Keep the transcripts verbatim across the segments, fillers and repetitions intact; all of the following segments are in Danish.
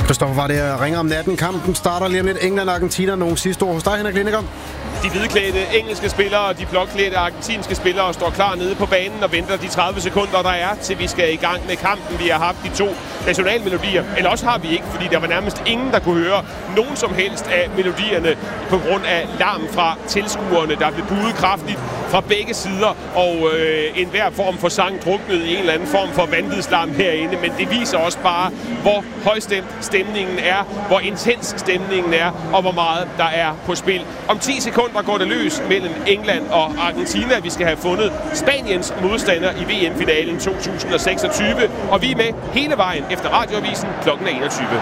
Christoffer var det og ringer om natten. Kampen starter lige om lidt. England og Argentina. Nogle sidste ord hos dig, Henrik Lindegaard. De hvidklædte engelske spillere og de blåklædte argentinske spillere står klar nede på banen og venter de tredive sekunder, der er, til vi skal i gang med kampen. Vi har haft de to nationalmelodier, eller også har vi ikke, fordi der var nærmest ingen, der kunne høre nogen som helst af melodierne på grund af larm fra tilskuerne, der blev buet kraftigt fra begge sider, og øh, enhver form for sang druknede i en eller anden form for vanvidslarm herinde. Men det viser også bare, hvor højstemt stemningen er, hvor intens stemningen er, og hvor meget der er på spil. Om ti sekunder går det løs mellem England og Argentina. Vi skal have fundet Spaniens modstander i V M-finalen to tusind og seksogtyve, og vi er med hele vejen efter Radioavisen klokken enogtyve.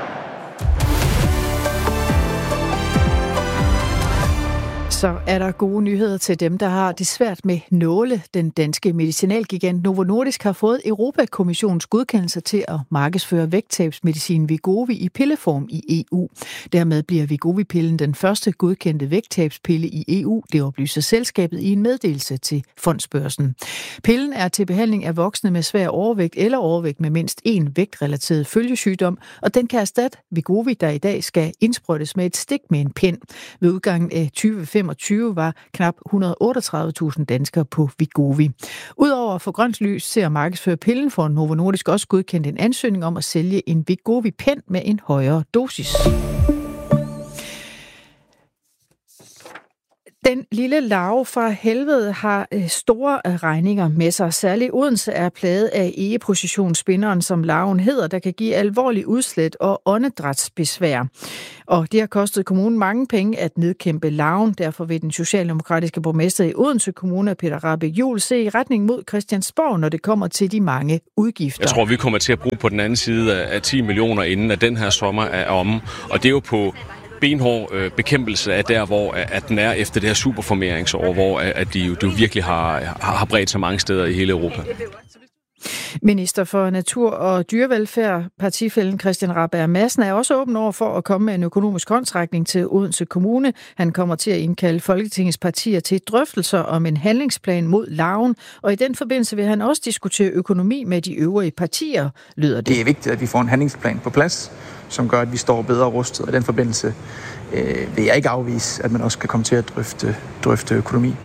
Så er der gode nyheder til dem, der har det svært med nåle. Den danske medicinalgigant Novo Nordisk har fået Europakommissionens godkendelse til at markedsføre vægttabsmedicin Wegovy i pilleform i E U. Dermed bliver Wegovy-pillen den første godkendte vægttabspille i E U. Det oplyser selskabet i en meddelelse til Fondsbørsen. Pillen er til behandling af voksne med svær overvægt eller overvægt med mindst én vægtrelateret følgesygdom, og den kan erstatte Wegovy, der i dag skal indsprøjtes med et stik med en pind. Ved udgangen af tyve femogtyve var knap et hundrede og otteogtredive tusind danskere på Wegovy. Udover for grønt lys ser markedsfører pillen for Novo Nordisk også godkendt en ansøgning om at sælge en Wegovy-pen med en højere dosis. Den lille larve fra helvede har store regninger med sig. Særligt Odense er plaget af egeprocessionsspinderen, som larven hedder, der kan give alvorlig udslæt og åndedrætsbesvær. Og det har kostet kommunen mange penge at nedkæmpe larven. Derfor vil den socialdemokratiske borgmester i Odense Kommune, Peter Rahbæk Juhl, se i retning mod Christiansborg, når det kommer til de mange udgifter. Jeg tror, vi kommer til at bruge på den anden side af ti millioner, inden at den her sommer er omme. Og det er jo på benhård øh, bekæmpelse af der, hvor at den er efter det her superformeringsår, hvor at de jo de virkelig har, har bredt sig mange steder i hele Europa. Minister for Natur og Dyrevelfærd, partifællen Christian Rabjerg Madsen, er også åben over for at komme med en økonomisk håndsrækning til Odense Kommune. Han kommer til at indkalde Folketingets partier til drøftelser om en handlingsplan mod larven, og i den forbindelse vil han også diskutere økonomi med de øvrige partier, lyder det. Det er vigtigt, at vi får en handlingsplan på plads, som gør, at vi står bedre rustet. Og i den forbindelse øh, vil jeg ikke afvise, at man også kan komme til at drøfte, drøfte økonomi.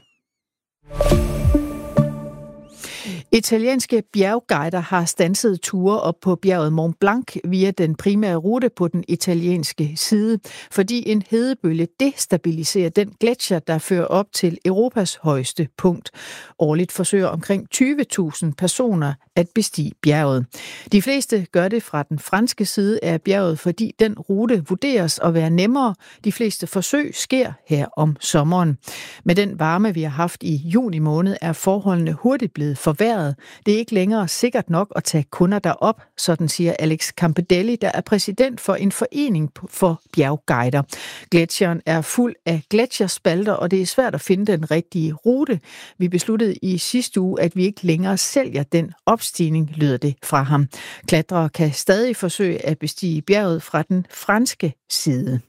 Italienske bjergguider har standset ture op på bjerget Mont Blanc via den primære rute på den italienske side, fordi en hedebølge destabiliserer den gletsjer, der fører op til Europas højeste punkt. Årligt forsøger omkring tyve tusind personer at bestige bjerget. De fleste gør det fra den franske side af bjerget, fordi den rute vurderes at være nemmere. De fleste forsøg sker her om sommeren. Med den varme, vi har haft i juni måned, er forholdene hurtigt blevet forværret. Det er ikke længere sikkert nok at tage kunder derop, sådan siger Alex Campedelli, der er præsident for en forening for bjergguider. Gletsjeren er fuld af gletsjerspalter, og det er svært at finde den rigtige rute. Vi besluttede i sidste uge, at vi ikke længere sælger den opstigning, lyder det fra ham. Klatrere kan stadig forsøge at bestige bjerget fra den franske side.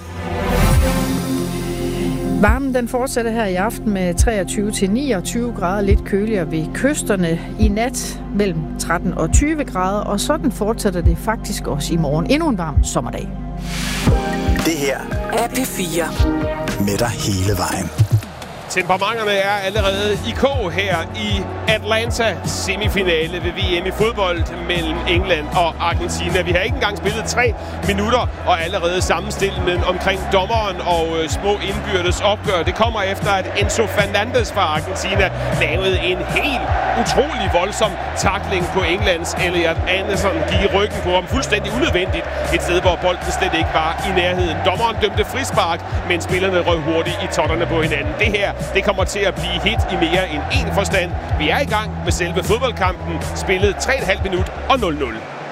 Varmen den fortsætter her i aften med treogtyve til niogtyve grader, lidt køligere ved kysterne. I nat mellem tretten og tyve grader, og sådan fortsætter det faktisk også i morgen. Endnu en varm sommerdag. Det her er P fire. Med dig hele vejen. Temperamenterne er allerede i kog her i Atlanta, semifinale ved V M i fodbold mellem England og Argentina. Vi har ikke engang spillet tre minutter og allerede sammenstillet omkring dommeren og øh, små indbyrdes opgør. Det kommer efter, at Enzo Fernandez fra Argentina lavede en helt utrolig voldsom tackling på Englands Elliot Anderson. Gik i ryggen på ham fuldstændig unødvendigt. Et sted, hvor bolden slet ikke var i nærheden. Dommeren dømte frispark, men spillerne røg hurtigt i totterne på hinanden. Det her Det kommer til at blive hit i mere end én forstand. Vi er i gang med selve fodboldkampen. Spillet tre komma fem minut og nul nul.